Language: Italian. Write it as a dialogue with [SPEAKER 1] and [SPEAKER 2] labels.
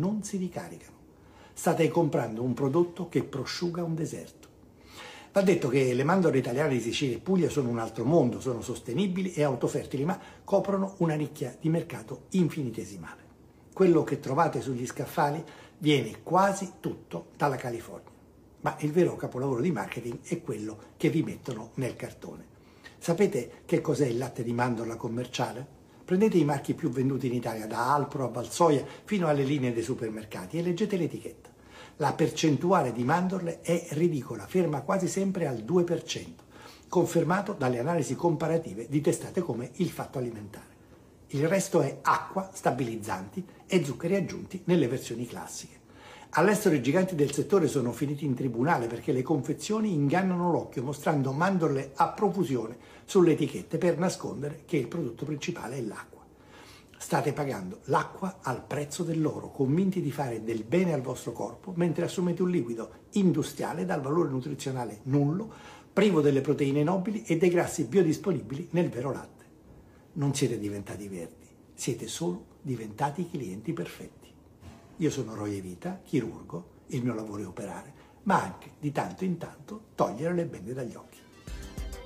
[SPEAKER 1] non si ricaricano. State comprando un prodotto che prosciuga un deserto. Va detto che le mandorle italiane di Sicilia e Puglia sono un altro mondo, sono sostenibili e autofertili, ma coprono una nicchia di mercato infinitesimale. Quello che trovate sugli scaffali viene quasi tutto dalla California, ma il vero capolavoro di marketing è quello che vi mettono nel cartone. Sapete che cos'è il latte di mandorla commerciale? Prendete i marchi più venduti in Italia, da Alpro a Valsoia fino alle linee dei supermercati, e leggete l'etichetta. La percentuale di mandorle è ridicola, ferma quasi sempre al 2%, confermato dalle analisi comparative di testate come Il Fatto Alimentare. Il resto è acqua, stabilizzanti e zuccheri aggiunti nelle versioni classiche. All'estero i giganti del settore sono finiti in tribunale perché le confezioni ingannano l'occhio mostrando mandorle a profusione sulle etichette per nascondere che il prodotto principale è l'acqua. State pagando l'acqua al prezzo dell'oro, convinti di fare del bene al vostro corpo, mentre assumete un liquido industriale dal valore nutrizionale nullo, privo delle proteine nobili e dei grassi biodisponibili nel vero latte. Non siete diventati verdi, siete solo diventati clienti perfetti. Io sono Roy Evita, chirurgo, il mio lavoro è operare, ma anche di tanto in tanto togliere le bende dagli occhi.